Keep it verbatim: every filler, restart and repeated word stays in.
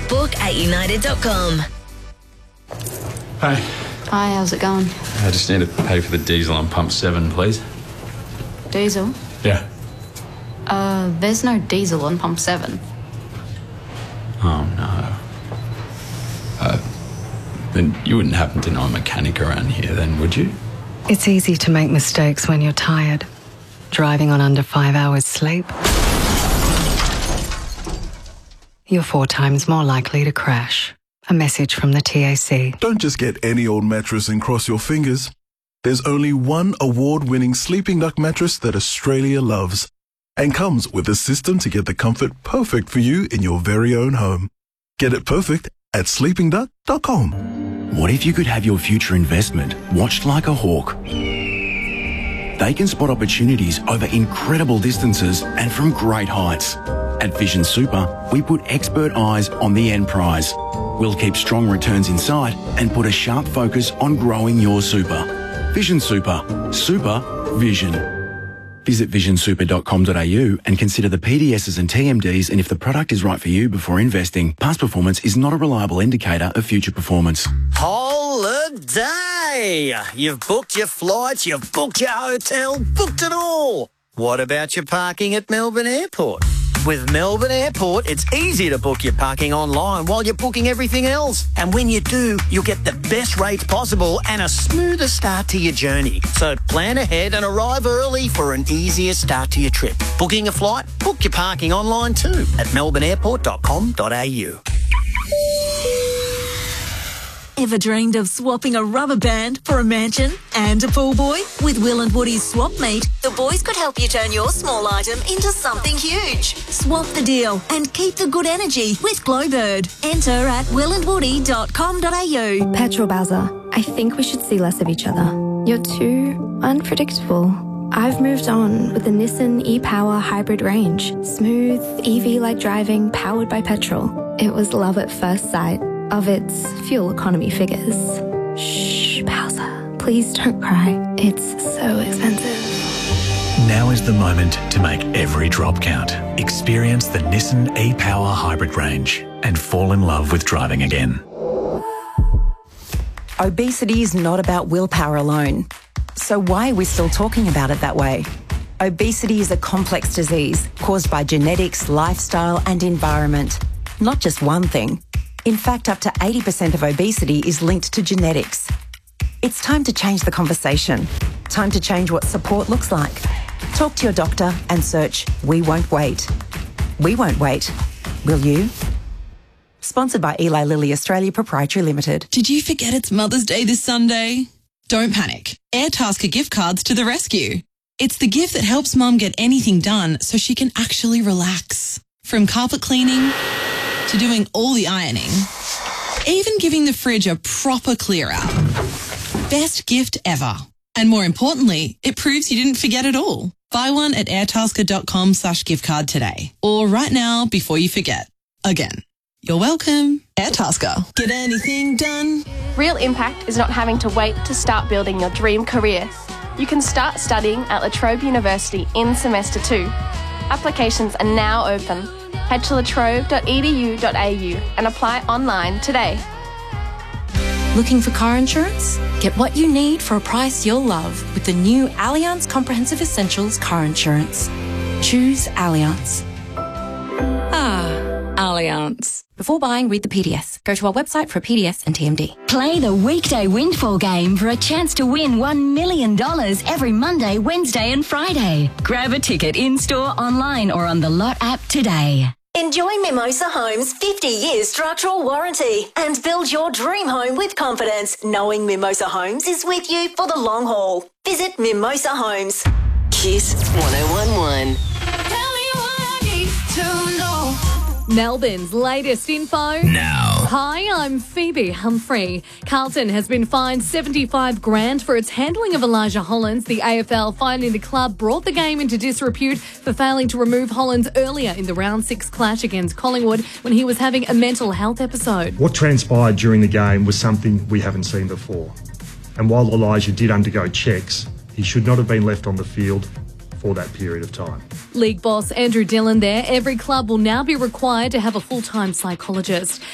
Book at united dot com. Hi. Hi, how's it going? I just need to pay for the diesel on pump seven, please. Diesel? Yeah. Uh, there's no diesel on pump seven. Oh, no. Uh, then you wouldn't happen to know a mechanic around here then, would you? It's easy to make mistakes when you're tired. Driving on under five hours sleep. You're four times more likely to crash. A message from the T A C. Don't just get any old mattress and cross your fingers. There's only one award-winning Sleeping Duck mattress that Australia loves and comes with a system to get the comfort perfect for you in your very own home. Get it perfect at sleeping duck dot com. What if you could have your future investment watched like a hawk? They can spot opportunities over incredible distances and from great heights. At Vision Super, we put expert eyes on the end prize. We'll keep strong returns in sight and put a sharp focus on growing your super. Vision Super. Super Vision. Visit vision super dot com dot a u and consider the P D Ss and T M Ds and if the product is right for you before investing. Past performance is not a reliable indicator of future performance. Holiday! You've booked your flights, you've booked your hotel, booked it all. What about your parking at Melbourne Airport? With Melbourne Airport, it's easy to book your parking online while you're booking everything else. And when you do, you'll get the best rates possible and a smoother start to your journey. So plan ahead and arrive early for an easier start to your trip. Booking a flight? Book your parking online too at melbourne airport dot com dot a u. Ever dreamed of swapping a rubber band for a mansion and a pool boy? With Will and Woody's Swap Meet, the boys could help you turn your small item into something huge. Swap the deal and keep the good energy with Glowbird. Enter at will and woody dot com dot a u. Petrol Bowser, I think we should see less of each other. You're too unpredictable. I've moved on with the Nissan e-Power hybrid range. Smooth, E V-like driving, powered by petrol. It was love at first sight. Of its fuel economy figures. Shh, Bowser. Please don't cry. It's so expensive. Now is the moment to make every drop count. Experience the Nissan e-Power hybrid range and fall in love with driving again. Obesity is not about willpower alone. So why are we still talking about it that way? Obesity is a complex disease caused by genetics, lifestyle and environment. Not just one thing. In fact, up to eighty percent of obesity is linked to genetics. It's time to change the conversation. Time to change what support looks like. Talk to your doctor and search We Won't Wait. We won't wait. Will you? Sponsored by Eli Lilly Australia Proprietary Limited. Did you forget it's Mother's Day this Sunday? Don't panic. Airtasker gift cards to the rescue. It's the gift that helps Mum get anything done so she can actually relax. From carpet cleaning to doing all the ironing, even giving the fridge a proper clear out. Best gift ever. And more importantly, it proves you didn't forget it all. Buy one at airtasker dot com slash gift card today. Or right now before you forget. Again. You're welcome. Airtasker. Get anything done. Real impact is not having to wait to start building your dream career. You can start studying at La Trobe University in semester two. Applications are now open. Head to la trobe dot e d u dot a u and apply online today. Looking for car insurance? Get what you need for a price you'll love with the new Allianz Comprehensive Essentials Car Insurance. Choose Allianz. Ah, Allianz. Before buying, read the P D S. Go to our website for a P D S and T M D. Play the weekday windfall game for a chance to win one million dollars every Monday, Wednesday and Friday. Grab a ticket in-store, online or on the Lot app today. Enjoy Mimosa Homes' fifty year structural warranty and build your dream home with confidence, knowing Mimosa Homes is with you for the long haul. Visit Mimosa Homes. Kiss one oh one one. Tell me what I need to know. Melbourne's latest info now. Hi, I'm Phoebe Humphrey. Carlton has been fined seventy-five grand for its handling of Elijah Hollands. The A F L finding the club brought the game into disrepute for failing to remove Hollands earlier in the round six clash against Collingwood when he was having a mental health episode. What transpired during the game was something we haven't seen before. And while Elijah did undergo checks, he should not have been left on the field for that period of time. League boss Andrew Dillon there. Every club will now be required to have a full-time psychologist.